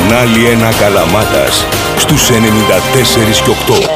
Κανάλι 1 Καλαμάτας στους 94 και 8.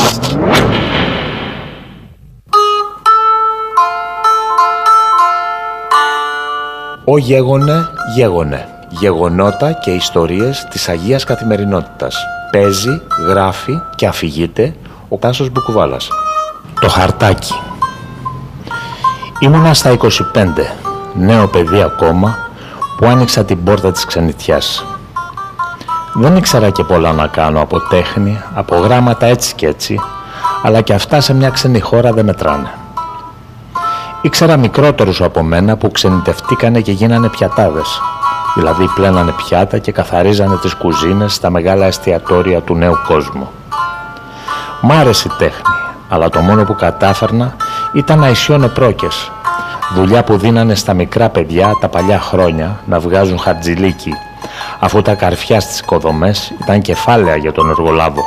Ο γέγονε. Γεγονότα και ιστορίες της Αγίας Καθημερινότητας. Παίζει, γράφει και αφηγείται ο Τάσος Μπουκουβάλας. Το χαρτάκι. Ήμουνα στα 25, νέο παιδί ακόμα, που άνοιξα την πόρτα της ξενιτιάς. Δεν ήξερα και πολλά να κάνω από τέχνη, από γράμματα έτσι και έτσι, αλλά και αυτά σε μια ξένη χώρα δεν μετράνε. Ήξερα μικρότερους από μένα που ξενιτευτήκανε και γίνανε πιατάδες, δηλαδή πλένανε πιάτα και καθαρίζανε τις κουζίνες στα μεγάλα εστιατόρια του νέου κόσμου. Μ' άρεσε η τέχνη, αλλά το μόνο που κατάφερνα ήταν να ισιώνε πρόκες, δουλειά που δίνανε στα μικρά παιδιά τα παλιά χρόνια να βγάζουν χαρτζηλίκι, αφού τα καρφιά στις οικοδομές ήταν κεφάλαια για τον εργολάβο.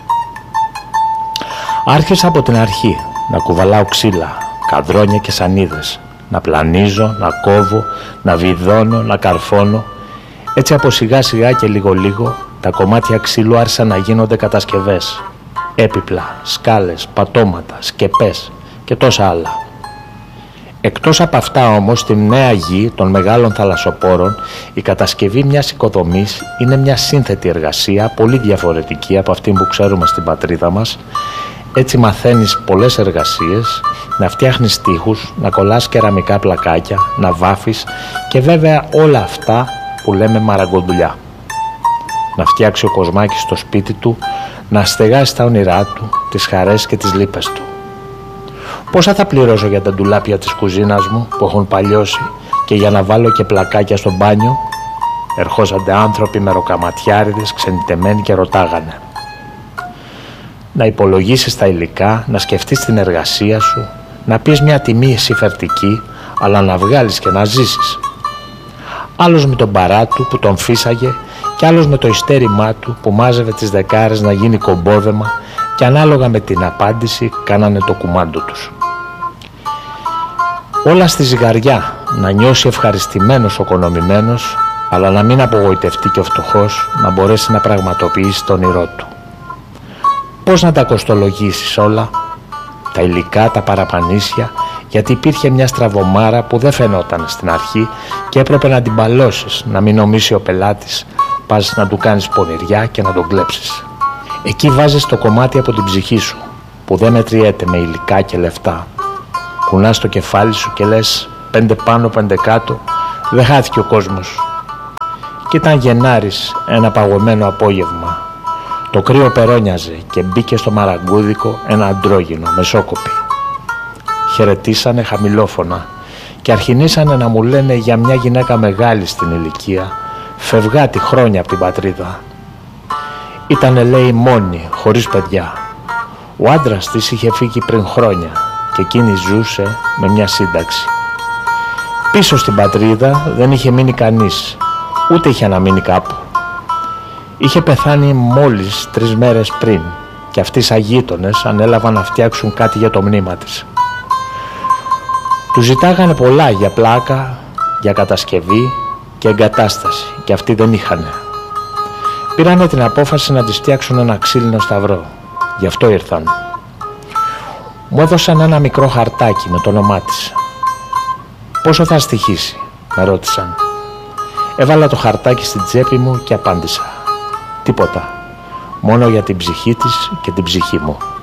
Άρχισα από την αρχή να κουβαλάω ξύλα, καδρόνια και σανίδες, να πλανίζω, να κόβω, να βιδώνω, να καρφώνω. Έτσι από σιγά σιγά και λίγο λίγο τα κομμάτια ξύλου άρχισαν να γίνονται κατασκευές, έπιπλα, σκάλες, πατώματα, σκεπές και τόσα άλλα. Εκτός από αυτά όμως, στη νέα γη των μεγάλων θαλασσοπόρων, η κατασκευή μιας οικοδομής είναι μια σύνθετη εργασία, πολύ διαφορετική από αυτή που ξέρουμε στην πατρίδα μας. Έτσι μαθαίνεις πολλές εργασίες, να φτιάχνεις τοίχους, να κολλάς κεραμικά πλακάκια, να βάφεις και βέβαια όλα αυτά που λέμε μαραγκοντουλιά. Να φτιάξει ο Κοσμάκης στο σπίτι του, να στεγάσει τα όνειρά του, τις χαρές και τις λύπες του. Πόσα θα πληρώσω για τα ντουλάπια της κουζίνας μου που έχουν παλιώσει και για να βάλω και πλακάκια στο μπάνιο? Ερχόσανται άνθρωποι με ροκαματιάριδες ξενιτεμένοι και ρωτάγανε. Να υπολογίσεις τα υλικά, να σκεφτείς την εργασία σου, να πεις μια τιμή συμφερτική, αλλά να βγάλεις και να ζήσεις. Άλλος με τον παρά του που τον φύσαγε και άλλος με το ιστέρημά του που μάζευε τις δεκάρες να γίνει κομπόδεμα και ανάλογα με την απάντηση κάνανε το κουμάντο τους. Όλα στη ζυγαριά, να νιώσει ευχαριστημένος ο κονομημένος, αλλά να μην απογοητευτεί και ο φτωχός, να μπορέσει να πραγματοποιήσει το όνειρό του. Πώς να τα κοστολογήσεις όλα, τα υλικά, τα παραπανίσια, γιατί υπήρχε μια στραβωμάρα που δεν φαινόταν στην αρχή και έπρεπε να την παλώσεις, να μην νομίσει ο πελάτης, πας να του κάνεις πονηριά και να τον κλέψεις. Εκεί βάζεις το κομμάτι από την ψυχή σου, που δεν μετριέται με υλικά και λεφτά. Κουνάς το κεφάλι σου και λες 5 πάνω 5 κάτω, δεν χάθηκε ο κόσμος. Κι ήταν Γενάρης, ένα παγωμένο απόγευμα. Το κρύο περώνιαζε και μπήκε στο μαραγκούδικο ένα αντρόγινο μεσόκοπη. Χαιρετήσανε χαμηλόφωνα και αρχινήσανε να μου λένε για μια γυναίκα μεγάλη στην ηλικία, φευγάτη χρόνια από την πατρίδα. Ήτανε, λέει, μόνη, χωρίς παιδιά. Ο άντρας της είχε φύγει πριν χρόνια και εκείνη ζούσε με μια σύνταξη. Πίσω στην πατρίδα δεν είχε μείνει κανείς, ούτε είχε αναμείνει κάπου. Είχε πεθάνει μόλις 3 μέρες πριν και αυτοί σαν γείτονες ανέλαβαν να φτιάξουν κάτι για το μνήμα της. Του ζητάγανε πολλά για πλάκα, για κατασκευή και εγκατάσταση και αυτοί δεν είχανε. Πήρανε την απόφαση να της φτιάξουν ένα ξύλινο σταυρό. Γι' αυτό ήρθαν. Μου έδωσαν ένα μικρό χαρτάκι με το όνομά της. «Πόσο θα στοιχήσει?» με ρώτησαν. Έβαλα το χαρτάκι στην τσέπη μου και απάντησα. «Τίποτα. Μόνο για την ψυχή της και την ψυχή μου».